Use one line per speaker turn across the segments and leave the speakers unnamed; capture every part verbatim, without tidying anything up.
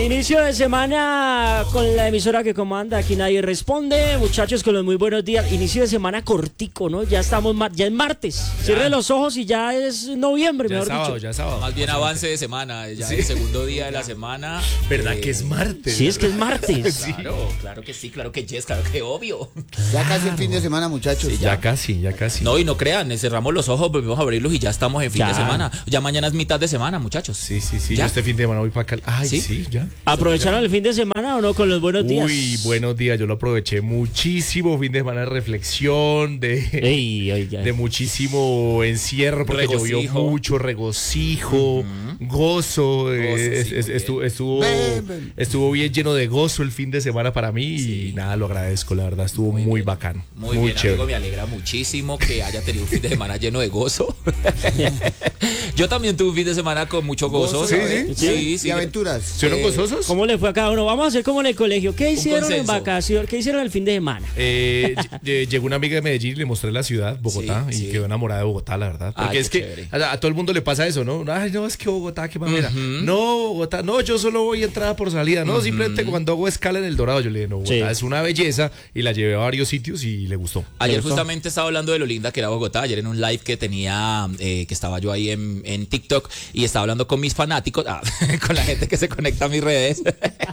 Inicio de semana con la emisora que comanda, aquí nadie responde. Muchachos, con los muy buenos días. Inicio de semana cortico, ¿no? Ya estamos, ya es martes. Cierre los ojos y ya es noviembre,
ya
mejor
es sábado,
dicho.
Ya es sábado.
Más bien avance de semana, ya sí. El segundo día de la semana.
¿Verdad
eh,
que es martes?
Sí, es que es martes.
Claro, claro que sí, claro que yes, claro que obvio.
Ya casi el fin de semana, muchachos.
Sí, ya. ya casi, ya casi.
No, y no crean, cerramos los ojos, volvemos a abrirlos y ya estamos en fin
ya.
de semana. Ya mañana es mitad de semana, muchachos.
Sí, sí, sí.
¿Ya?
Yo este fin de semana voy para acá. Ay, sí, sí ya.
¿Aprovecharon el fin de semana o no con los buenos días?
Uy, buenos días. Yo lo aproveché muchísimo. Fin de semana de reflexión, de,
Ey, oiga.
de muchísimo encierro, porque
Regocijo.
llovió mucho, regocijo, uh-huh. gozo.
gozo
eh,
sí,
es, estuvo, estuvo,
ven, ven.
estuvo bien lleno de gozo el fin de semana para mí
sí.
y nada, lo agradezco, la verdad. Estuvo muy, muy bacán.
Muy,
muy
bien,
chévere.
amigo, me alegra muchísimo que haya tenido un fin de semana lleno de gozo. Yo también tuve un fin de semana con mucho gozo.
Gozo,
sí,
sí,
sí,
sí,
sí.
y aventuras.
¿Fueron
Eh,
gozosos?
¿Cómo le fue a cada uno? Vamos a hacer como en el colegio. ¿Qué hicieron en
consenso.
vacaciones? ¿Qué hicieron el fin de semana?
Eh, ll- llegó una amiga de Medellín y le mostré la ciudad, Bogotá,
Sí,
y
sí.
quedó enamorada de Bogotá, la verdad. Porque
Ay,
es
qué
que
chévere.
a, a todo el mundo le pasa eso, ¿no? Ay, no, es que Bogotá, qué mamera.
Ujú.
No, Bogotá, no, yo solo voy entrada por salida. No, simplemente cuando hago escala en El Dorado, yo le dije, no, Bogotá
Sí.
es una belleza, y la llevé a varios sitios y le gustó.
Ayer
¿Gustó?
justamente estaba hablando de lo linda que era Bogotá, ayer en un live que tenía, eh, que estaba yo ahí en, en TikTok y estaba hablando con mis fanáticos, ah, con la gente que se conecta a mis redes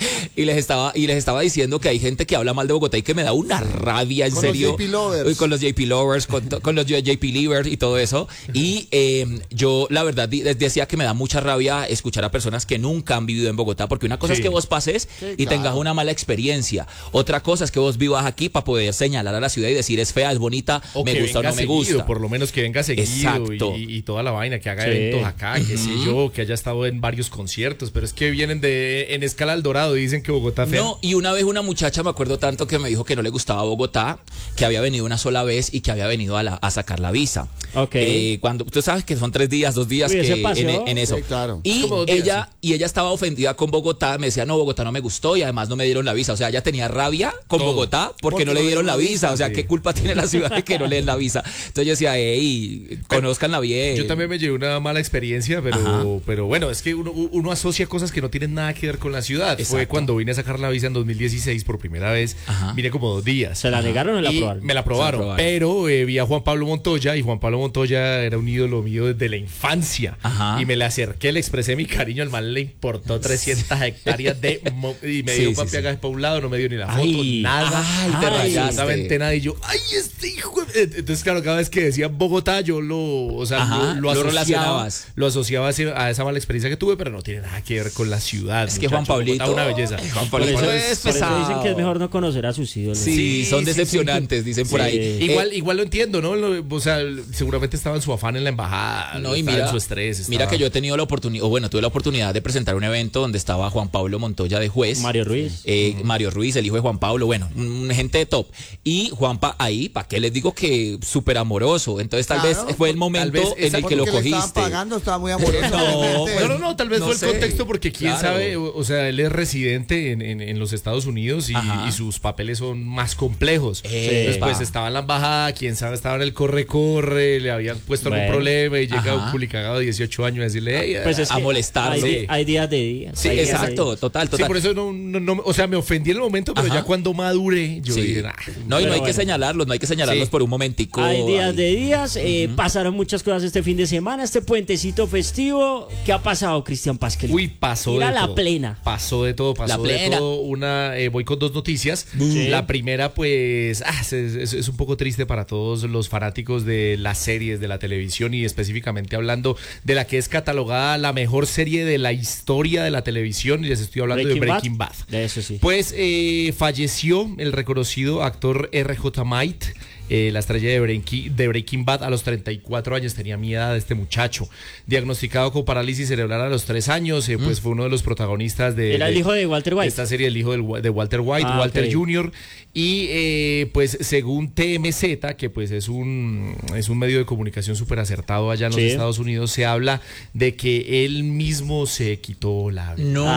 y les estaba y les estaba diciendo que hay gente que habla mal de Bogotá y que me da una rabia, en
Con los
serio.
J P lovers.
Uy, con los J P lovers, con, to- con los J P livers y todo eso. Y eh, yo la verdad di- decía que me da mucha rabia escuchar a personas que nunca han vivido en Bogotá, porque una cosa
Sí.
es que vos pases
Sí,
y
claro.
tengas una mala experiencia. Otra cosa es que vos vivas aquí para poder señalar a la ciudad y decir es fea, es bonita,
O
me
que
gusta o
venga
no me
seguido,
gusta.
por lo menos que venga seguido
Exacto.
y, y toda la vaina, que haga
Sí.
eventos acá, que sé yo, que haya estado en varios conciertos, pero es que vienen de en escala al Dorado y dicen que Bogotá es fea.
No, y una vez una muchacha, me acuerdo tanto, que me dijo que no le gustaba Bogotá, que había venido una sola vez y que había venido a, la- a sacar la visa.
Ok.
Eh, cuando tú sabes que son tres días, dos días
Uy,
que
ese
en,
paseo.
en eso.
Sí, claro.
Y
Como dos días,
ella y ella estaba ofendida con Bogotá, me decía, no, Bogotá no me gustó y además no me dieron la visa. O sea, ella tenía rabia con
Todo.
Bogotá porque,
Porque
no le
no
dieron la
dieron la
visa. O sea,
sí.
¿qué culpa tiene la ciudad de que no le den la visa? Entonces yo decía, hey, conózcanla bien.
Yo también me llevé una mala experiencia, pero, pero bueno, es que uno, uno asocia cosas que no tienen nada que ver con la ciudad. Fue
Exacto.
cuando vine a sacar la visa en dos mil dieciséis por primera vez,
Ajá.
vine como dos días.
¿Se la negaron o la
Y
aprobaron?
me la aprobaron,
Se la aprobaron.
pero eh, vi a Juan Pablo Montoya y Juan Pablo Montoya era un ídolo mío desde la infancia.
Ajá.
Y me le acerqué, le expresé mi cariño, al man le importó trescientas hectáreas de... mo- y me
Sí,
dio
sí,
papi
sí.
acá para un lado, no me dio ni la foto,
Ay.
nada.
Ay, te rayaste.
Absolutamente nada. Y yo, ay, este hijo... de-". Entonces, claro, cada vez que decía Bogotá, yo lo, o sea,
Ajá,
lo, lo
lo
asociaba,
relacionabas.
lo asociaba a, ese- a esa mala experiencia que tuve, pero no tiene nada que ver con la ciudad.
Es que Juan
muchacho.
Pablito-
Bogotá, una belleza.
Juan
Por
Pablito
eso,
es
por eso
pesado.
dicen que es mejor no conocer a sus ídolos.
Sí,
Sí,
son
sí,
decepcionantes, dicen por
Sí.
ahí. Eh,
Igual, igual lo entiendo, ¿no? Lo- o sea, seguramente estaba en su afán en la embajada,
No, y
estaba
mira,
en su estrés.
mira
estaba-
que yo he tenido la oportunidad, o bueno, tuve la oportunidad de presentar un evento donde estaba Juan Pablo Montoya de juez.
Mario Ruiz.
eh, Mario Ruiz, el hijo de Juan Pablo, bueno, un, gente de top. Y Juanpa ahí, ¿para qué les digo que súper amoroso? Entonces tal
Claro,
vez fue el
tal
momento
vez
en
esa-
el que lo
Porque le estaban
cogiste.
pagando, estaba muy amoroso.
No,
obviamente.
No, no, no, tal vez
No
fue el
sé.
contexto porque quién
Claro.
sabe, o, o sea, él es residente en, en- en los Estados Unidos y,
Ajá.
y sus papeles son más complejos.
Eh,
Entonces, pues
pa.
estaba en la embajada, quién sabe, estaba en el corre-corre, le habían puesto algún
Bueno.
problema y llega
Ajá.
un culicagado de dieciocho años a decirle, hey,
Pues es
a
que
molestarlo.
Hay,
Sí.
hay días de días.
Sí,
hay días de
exacto,
días.
total,
sí,
total.
por eso no, no, no- o sea, me ofendí en el momento, pero
Ajá.
ya cuando madure, yo
Sí.
dije, "Ah,
No, y
Pero
no hay que
bueno.
señalarlos, no hay que señalarlos
Sí.
por un momentico.
Hay días
ahí.
de días, eh, pasaron muchas cosas este fin de semana, este puentecito festivo. ¿Qué ha pasado, Cristian Pasquel?
Uy, pasó
Tira
de
la
todo.
plena.
Pasó de todo, pasó
La
de
plena.
todo. Una, eh, voy con dos noticias.
Sí.
La primera, pues, ah, es, es- es un poco triste para todos los fanáticos de las series, de la televisión y específicamente hablando de la que es catalogada la mejor serie de la historia de la televisión. Y les estoy hablando de Breaking Bad.
De eso sí.
Pues eh, falleció el reconocido actor R J Might, eh, la estrella de Breaking, de Breaking Bad, a los treinta y cuatro años. Tenía mi edad este muchacho, diagnosticado con parálisis cerebral a los tres años. eh, pues fue uno de los protagonistas de,
Era el
de-
hijo de Walter
de
White.
esta serie, el hijo del- de Walter White,
Ah,
Walter
ok.
junior Y eh, pues según T M Z, que pues es un, es un medio de comunicación súper acertado allá en los
Sí.
Estados Unidos, se habla de que él mismo se quitó la vida.
No.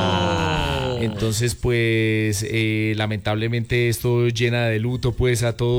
Ah.
Entonces, pues, eh, lamentablemente esto llena de luto, pues, a todo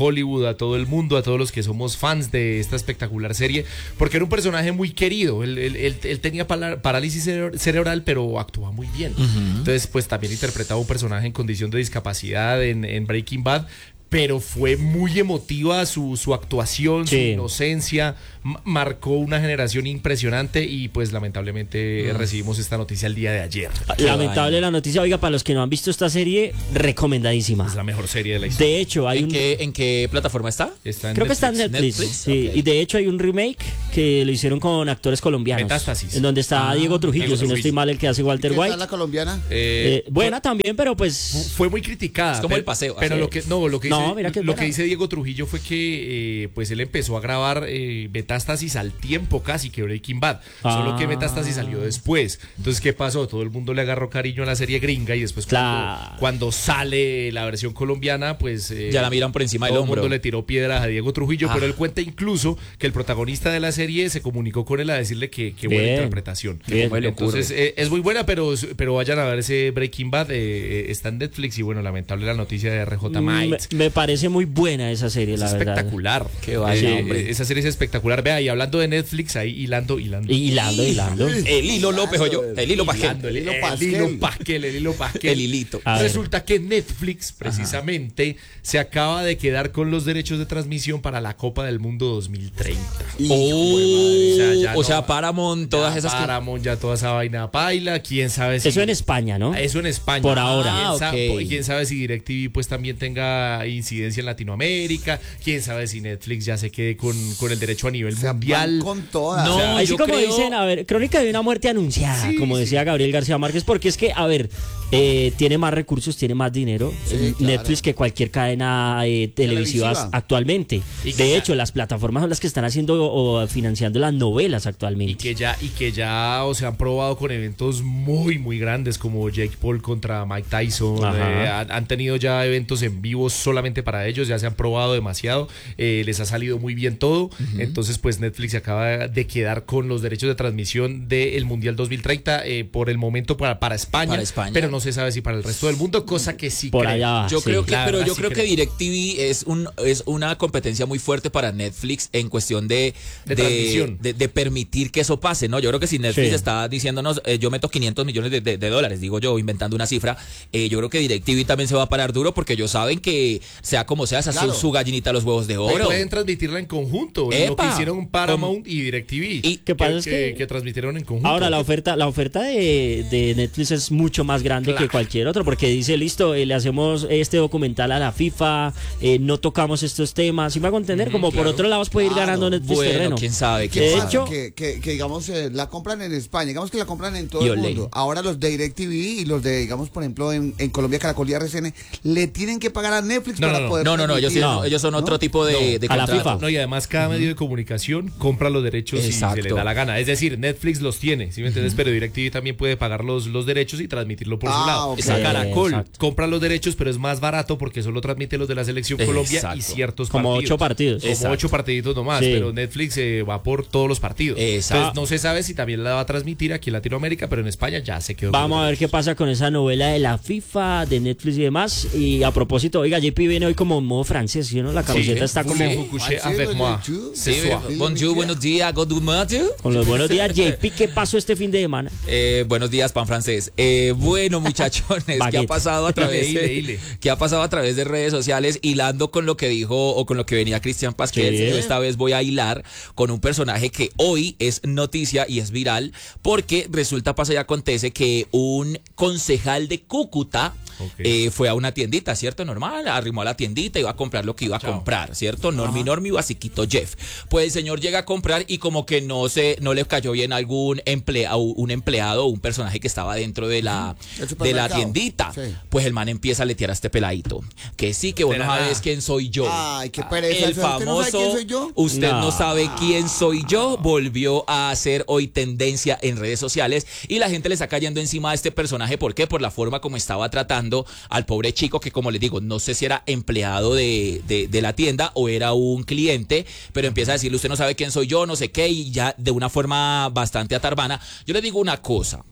Hollywood, a todo el mundo, a todos los que somos fans de esta espectacular serie, porque era un personaje muy querido. Él, él, él, él tenía parálisis cerebral, pero actuaba muy bien. Uh-huh. Entonces, pues también interpretaba un personaje en condición de discapacidad en, en Breaking Bad. Pero fue muy emotiva su, su actuación, sí. su inocencia, marcó una generación impresionante y pues lamentablemente mm. recibimos esta noticia el día de ayer.
Lamentable la noticia, oiga, para los que no han visto esta serie, recomendadísima.
Es la mejor serie de la historia.
De hecho, hay
¿En,
un...
qué, ¿En qué plataforma está?
está en
Creo
Netflix.
que está en Netflix,
Netflix.
sí.
Okay.
Y de hecho hay un remake que lo hicieron con actores colombianos.
Metástasis.
En donde está ah, Diego Trujillo,
Diego
si no estoy mal, el que hace Walter
¿Qué
White.
tal la colombiana?
Eh, eh, buena
fue,
también, pero pues...
Fue muy criticada.
Es como
pero,
el paseo.
Pero lo que, no, lo que,
no,
dice,
mira que
lo que dice Diego Trujillo fue que eh, pues él empezó a grabar eh, Metástasis al tiempo casi que Breaking Bad, ah. solo que Metástasis salió después. Entonces, ¿qué pasó? Todo el mundo le agarró cariño a la serie gringa y después
claro.
cuando, cuando sale la versión colombiana, pues eh,
ya la miran por encima del hombro.
Todo el mundo le tiró piedras a Diego Trujillo,
ah.
pero él cuenta incluso que el protagonista de la serie se comunicó con él a decirle que, que buena interpretación.
Bien.
Entonces, eh, es muy buena, pero, pero vayan a ver ese Breaking Bad, eh, está en Netflix y bueno, lamentable la noticia de R J Might.
Me, me parece muy buena esa serie,
es
la verdad.
Espectacular.
Qué vaya,
eh,
hombre.
Esa serie es espectacular. Vea, y hablando de Netflix, ahí hilando, hilando.
Y hilando, hilando.
El hilo López, yo. El hilo Pasquel.
El hilo
Pasquel.
Pasquel. El hilo Pasquel. El hilo Pasquel.
El hilito.
Resulta que Netflix, precisamente, Ajá. se acaba de quedar con los derechos de transmisión para la Copa del Mundo dos mil treinta.
Oh,
o sea, ya
o
no,
sea Paramount, todas esas
Paramount, ya toda esa vaina paila. Quién sabe si.
Eso en España, ¿no?
Eso en España.
Por ahora.
¿Quién,
ah,
sabe,
okay.
quién sabe si DirecTV pues también tenga incidencia en Latinoamérica. Quién sabe si Netflix ya se quede con, con el derecho a nivel
Se
mundial.
Con todas.
No,
o sea, así como
creo...
dicen, a ver, crónica de una muerte anunciada, sí, como decía sí. Gabriel García Márquez, porque es que, a ver, eh, tiene más recursos, tiene más dinero sí, Netflix claro. que cualquier cadena eh, televisiva, televisiva actualmente. De ya, hecho, las plataformas son las que están haciendo o financiando las novelas actualmente.
Y que ya, y que ya o se han probado con eventos muy, muy grandes como Jake Paul contra Mike Tyson. Eh, han, han tenido ya eventos en vivo solamente para ellos, ya se han probado demasiado, eh, les ha salido muy bien todo. Uh-huh. Entonces, pues Netflix se acaba de quedar con los derechos de transmisión del Mundial dos mil treinta eh, por el momento para, para, España, para España, pero no se sabe si para el resto del mundo, cosa que sí
por
creo.
allá.
Yo
sí.
creo que, pero yo
sí
creo
creo.
que DirecTV es un es una competencia muy fuerte para Netflix en cuestión de
de,
de,
transmisión.
de, de permitir que eso pase, ¿no? Yo creo que si Netflix
sí.
está diciéndonos, eh, yo meto quinientos millones de, de, de dólares, digo yo, inventando una cifra, eh, yo creo que DirecTV también se va a parar duro porque ellos saben que sea como sea, esa claro. su, su gallinita a los huevos de oro.
Pero pueden transmitirla en conjunto,
Epa.
lo que hicieron Paramount y DirecTV.
Y
¿qué pasa
que,
es que,
que, que transmitieron en conjunto.
Ahora la oferta, la oferta de, de Netflix es mucho más grande claro. que cualquier otro, porque dice, listo, eh, le hacemos este documental a la FIFA, eh, no tocamos estos temas, ¿sí me hago entender? Mm, como claro. por otro lado puede ir claro. ganando Netflix
bueno,
terreno.
quién sabe.
¿Qué
de
pasa?
hecho,
que, que, que digamos eh, la compran en España, digamos que la compran en todo
y
el mundo. Ahora los de DirecTV y los de, digamos, por ejemplo, en, en Colombia, Caracol y R C N, le tienen que pagar a Netflix
no,
para
no, no.
poder...
No, no, no, ellos,
no.
ellos son otro ¿no? tipo de,
no.
de
a la
contrato.
FIFA.
No, y además cada medio de comunicación compra los derechos
Exacto.
si se le da la gana. Es decir, Netflix los tiene, ¿sí me entiendes? Uh-huh. Pero DirecTV también puede pagar los, los derechos y transmitirlo por
ah,
su lado.
Okay.
Caracol
Exacto.
compra los derechos, pero es más barato porque solo transmite los de la selección Colombia
Exacto.
y ciertos
como
partidos.
ocho partidos.
Como
Exacto.
ocho partiditos nomás,
sí.
pero Netflix eh, va por todos los partidos.
Exacto.
Entonces no se sabe si también la va a transmitir aquí en Latinoamérica, pero en España ya se quedó.
Vamos a ver qué pasa con esa novela de la FIFA, de Netflix y demás. Y a propósito, oiga, J P viene hoy como en modo francés, ¿sí, no? La camiseta
sí,
está como...
Sí. Avec moi.
Sí, bonjour, buenos días, good morning.
Con los buenos días, J P, ¿qué pasó este fin de semana?
Eh, buenos días, pan francés. Eh, bueno, muchachones, ¿qué ha pasado a través de, ¿qué ha pasado a través de redes sociales? Hilando con lo que dijo o con lo que venía Cristian Pasquel, yo esta vez voy a hilar con un personaje que hoy es noticia y es viral, porque resulta, pasa y acontece que un concejal de Cúcuta okay. eh, fue a una tiendita, ¿cierto? Normal, arrimó a la tiendita, iba a comprar lo que iba a Chao. comprar, ¿cierto? Normi, Normi, basiquito Jeff. Pues el señor llega a comprar y como que no se, no le cayó bien algún empleado, un empleado o un personaje que estaba dentro de la, de la tiendita. Sí. Pues el man empieza a letear a este peladito. Que sí, que vos no sabes quién soy yo.
Ay, qué pereza.
El famoso,
¿Usted no sabe quién soy yo?
Usted
no.
no sabe quién soy yo, volvió a hacer hoy tendencia en redes sociales y la gente le está cayendo encima a este personaje. ¿Por qué? Por la forma como estaba tratando al pobre chico que, como les digo, no sé si era empleado de, de, de la tienda o era un cliente, pero empieza a decirle, usted no sabe quién soy yo, no sé qué, y ya de una forma bastante atarbana. Yo les digo una cosa.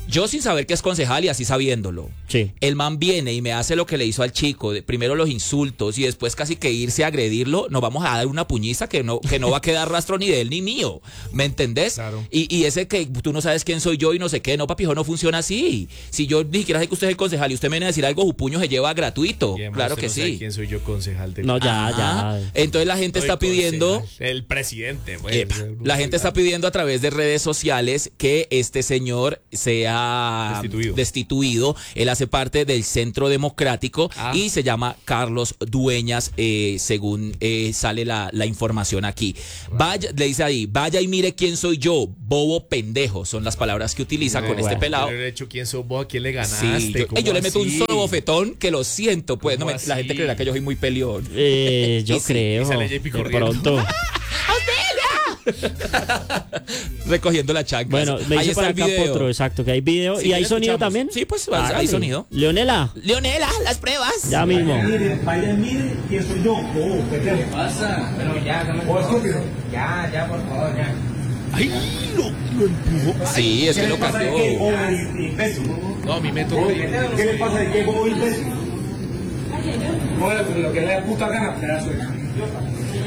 Yo sin saber que es concejal y así sabiéndolo.
Sí.
El man viene y me hace lo que le hizo al chico, de, primero los insultos y después casi que irse a agredirlo, nos vamos a dar una puñiza que no, que no va a quedar rastro ni de él ni mío, ¿me entendés?
Claro.
Y, y ese que tú no sabes quién soy yo y no sé qué, no papijo, no funciona así. Si yo ni siquiera sé que usted es el concejal y usted me viene a decir algo, su puño se lleva gratuito,
Bien,
claro
usted
que
no sabe
sí.
¿Quién soy yo, concejal? De...
No, ya,
Ajá.
ya.
Entonces la gente
Soy
está pidiendo...
concejal. El presidente, pues.
Epa, la gente está pidiendo a través de redes sociales que este señor sea
Destituido.
destituido. Él hace parte del Centro Democrático
Ah.
y se llama Carlos Dueñas, eh, según eh, sale la, la información aquí. Vaya, le dice ahí, vaya y mire quién soy yo, bobo pendejo. Son las palabras que utiliza con
bueno.
este pelado.
Pero de hecho, ¿quién sos vos? ¿A quién le ganaste?
Sí, yo,
¿Cómo
eh, yo le meto
así?
un solo bofetón que lo siento, pues. No
¿Cómo
me- la gente
así?
creerá que yo soy muy peleón.
Eh, yo
Y sí,
creo.
y sale J P
de
corriendo.
pronto.
Recogiendo la chancla.
Bueno, me
Ahí
dice por
está el
acá
video.
Potro, exacto, que hay video.
Sí,
¿Y hay
lo
sonido
escuchamos.
también?
Sí, pues,
Ah,
hay
dale.
sonido.
Leonela,
Leonela, las pruebas.
ya mismo.
Mire, vaya, mire quién soy yo. Oh, pendejo. ¿Qué pasa? Bueno, ya, dame oh, estúpido. Ya, ya, por favor, ya.
¡Ay! Lo, lo empujó.
Sí, es que lo
pasa de qué?
cambió.
Oh, imbécil.
No, a mí me
Oh,
tocó.
¿Qué le pasa de qué? Oh, imbécil. Bueno, lo que le da puta gana, pedazo de idiota.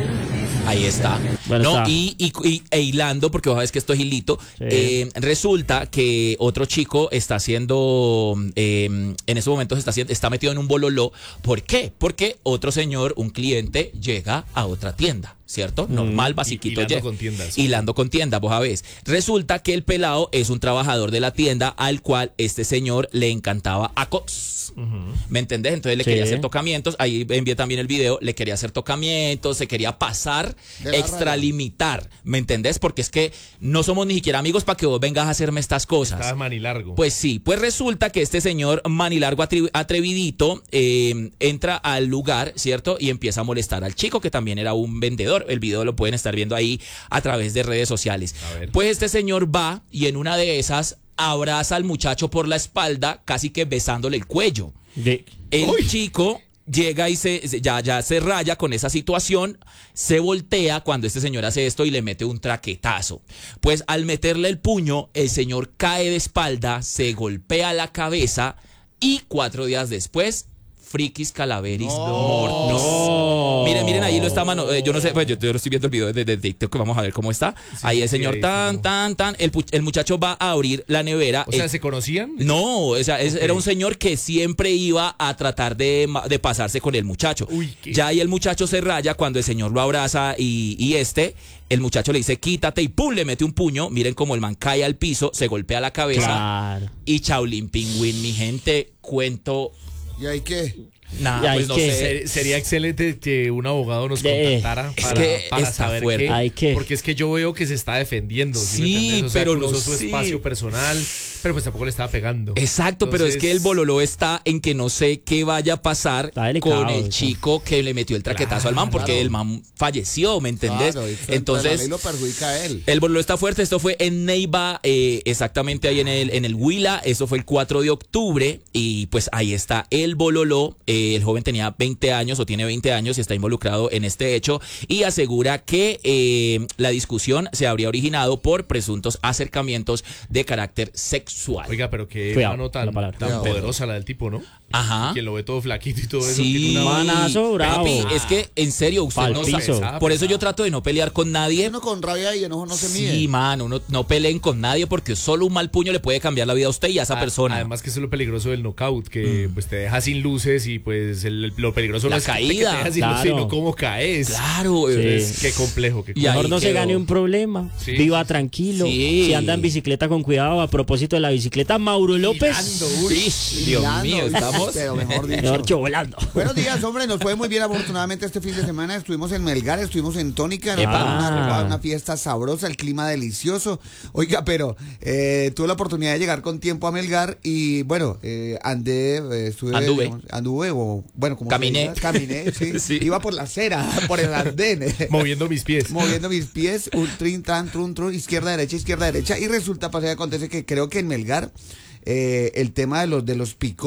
Ahí está.
Bueno,
no,
está.
Y, y, y- e hilando, porque vos sabes que esto es hilito,
Sí.
eh, resulta que otro chico está haciendo, eh, en esos momentos está, haciendo, está metido en un bololó. ¿Por qué? Porque otro señor, un cliente, llega a otra tienda, ¿cierto? Normal, basiquito.
hilando
llega.
con tiendas.
Hilando con tiendas, vos sabés. Resulta que el pelado es un trabajador de la tienda al cual este señor le encantaba acos. ¿Me entendés? Entonces le
Sí.
quería hacer tocamientos. Ahí envié también el video. Le quería hacer tocamientos, se quería pasar,
De la
extralimitar. ¿Me entendés? Porque es que no somos ni siquiera amigos para que vos vengas a hacerme estas cosas.
Estaba manilargo.
Pues sí, pues resulta que este señor manilargo atri- atrevidito eh, entra al lugar, ¿cierto? Y empieza a molestar al chico que también era un vendedor. El video lo pueden estar viendo ahí a través de redes sociales.
A ver.
Pues este señor va y en una de esas abraza al muchacho por la espalda, casi que besándole el cuello.
De-
El chico llega y se se- ya, ya se raya con esa situación, se voltea cuando este señor hace esto y le mete un traquetazo. Pues al meterle el puño, el señor cae de espalda, se golpea la cabeza y cuatro días después, Frikis Calaveris muerto.
No.
Miren, miren, ahí lo está mano. eh, yo no sé, pues yo, yo estoy viendo el video de, de TikTok, vamos a ver cómo está. ahí el
sí,
señor
ahí
tan,
está.
tan, tan. El, pu- el muchacho va a abrir la nevera.
O sea,
el-
¿se conocían?
no, o sea, es-
Ok.
era un señor que siempre iba a tratar de, ma- de pasarse con el muchacho.
Uy, qué-
Ya ahí el muchacho se raya cuando el señor lo abraza y, y este, el muchacho le dice quítate y pum, le mete un puño. Miren cómo el man cae al piso, se golpea la cabeza
Claro.
y Chaulín Pingüín, mi gente, cuento
¿Y ahí qué?
nada,
Y ahí
pues no
que-
sé.
Se- Sería excelente que un abogado nos
Eh,
contactara
es
para,
que
para
está
saber
fuerte.
qué.
Hay que-
Porque es que yo veo que se está defendiendo. ¿sí me
Sí,
entiendes? O sea,
pero
cruzó
no
su
sé.
espacio personal, pero pues tampoco le estaba pegando.
Exacto, pero es que el
Entonces,
bololó está en que no sé qué vaya a pasar
Está delicado,
con el
eso.
chico que le metió el traquetazo al man, porque
Claro.
el man falleció, ¿me entendés?
Claro, y frente a la
Entonces,
ley lo perjudica a él.
el bololó está fuerte. Esto fue en Neiva, eh, exactamente ahí en el, en el Huila. Eso fue el cuatro de octubre. Y pues ahí está el bololó. Eh, el joven tenía veinte años o tiene veinte años y está involucrado en este hecho. Y asegura que eh, la discusión se habría originado por presuntos acercamientos de carácter sexual.
Oiga, pero qué
Cuidado,
mano
la
tan,
palabra.
tan
Cuidado.
poderosa la del tipo, ¿no?
Ajá.
Quien lo ve todo flaquito y todo eso.
Sí,
tiene una-
Manazo bravo.
Papi, es que en serio, usted
Pa'l
no
piso.
sabe. Por eso yo trato de no pelear con nadie.
Uno con rabia y enojo no se mide.
Sí, mano, no, no peleen con nadie porque solo un mal puño le puede cambiar la vida a usted y a esa
A-
persona.
Además que eso es lo peligroso del knockout, que pues te deja sin luces y pues el- lo peligroso
La
no es que te
caída.
deja sin
Claro.
luces, sino cómo caes.
Claro,
Sí.
es-
Qué complejo, qué
Y
complejo.
Mejor
ahí
no se
quedó.
gane un problema.
Sí,
Viva
sí, sí.
tranquilo.
Sí.
Si anda en bicicleta con cuidado. A propósito de la bicicleta, Mauro López.
Girando, uy.
Sí, Dios
Hilando,
mío, estamos.
Pero mejor dicho.
Mejor que volando.
Buenos días, hombre. Nos fue muy bien afortunadamente este fin de semana. Estuvimos en Melgar, estuvimos en Tónica. nos
Epa.
fue Una, una fiesta sabrosa, el clima delicioso. Oiga, pero eh, tuve la oportunidad de llegar con tiempo a Melgar y bueno, eh, andé, eh, estuve,
Anduve.
digamos, anduve o bueno, como se
Caminé.
diga, caminé, sí.
Sí.
Iba por la acera, por el andén.
Moviendo mis pies.
Moviendo mis pies, un trin, tran, trun, trun, izquierda, derecha, izquierda, derecha. Y resulta, pasa y acontece que creo que en Melgar eh, el tema de los de los picó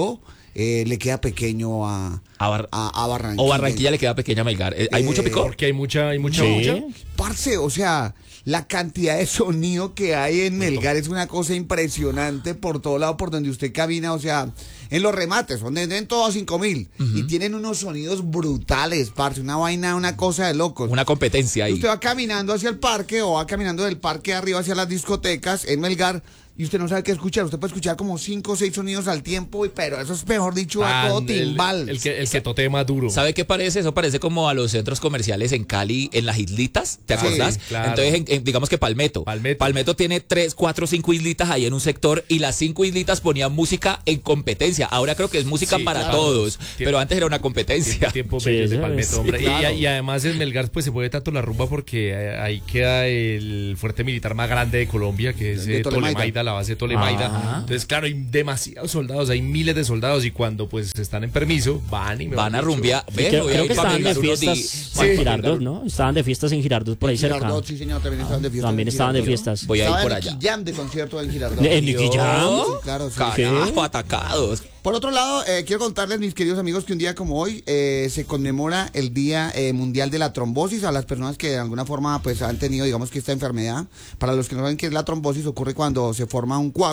eh, le queda pequeño a,
A, Bar-
a, a Barranquilla.
O Barranquilla le queda pequeña a Melgar. Eh, ¿Hay
Eh,
mucho picor?
Porque hay mucha, hay mucha,
Sí.
mucha.
Parce, o sea, la cantidad de sonido que hay en Melgar es una cosa impresionante por todo lado, por donde usted camina, o sea, en los remates, son de en todos cinco mil, y tienen unos sonidos brutales, parce, una vaina, una cosa de locos.
Una competencia ahí.
Usted va caminando hacia el parque o va caminando del parque arriba hacia las discotecas en Melgar y usted no sabe qué escuchar. Usted puede escuchar como cinco o seis sonidos al tiempo, y- pero eso es mejor dicho a
Ah,
todo
el-
timbal.
El, que, el que totee más duro.
¿Sabe qué parece? Eso parece como a los centros comerciales en Cali, en las islitas, ¿te
Sí,
acordás?
claro.
Entonces, en- en- digamos que Palmetto.
Palmetto.
tiene tres, cuatro, cinco islitas ahí en un sector y las cinco islitas ponían música en competencia. Ahora creo que es música
Sí,
para
claro.
todos,
Tiempo-
pero antes era una competencia.
Tiempo
Sí,
bello de
eso
Palmetto,
es.
hombre.
Sí,
Y-
claro.
y, y además en Melgar pues se puede tanto la rumba porque eh, ahí queda el fuerte militar más grande de Colombia, que es
De
eh,
Tolemaida.
Tolemaida, la base de Tolemaida.
Ah.
Entonces, claro, hay demasiados soldados, hay miles de soldados y cuando pues están en permiso, van y me
Van a rumbear. Ve,
Creo,
voy a
creo
ir
que
para
estaban de
Melgar unos
fiestas
días.
en
Sí.
Girardot, ¿no? Estaban de fiestas en Girardot por ahí cerca.
Girardot, sí, señor, también estaban de fiesta.
También
en
estaban de
Girardot.
fiestas.
Voy a ir
Estaba
por
en
allá.
Nicky Jam de concierto en Girardot.
¿En Nicky Jam?
Sí, claro, sí.
Carajo, atacados.
Por otro lado, eh, quiero contarles, mis queridos amigos, que un día como hoy eh, se conmemora el Día eh, Mundial de la Trombosis a las personas que de alguna forma pues han tenido, digamos que esta enfermedad. Para los que no saben qué es la trombosis, ocurre cuando se forma un coágulo